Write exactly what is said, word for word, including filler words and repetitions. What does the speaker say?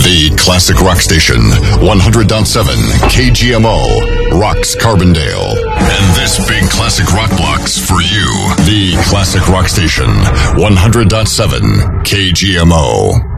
The Classic Rock Station, one hundred point seven K G M O, Rocks Carbondale. And this big classic rock box for you. The Classic Rock Station, one hundred point seven K G M O.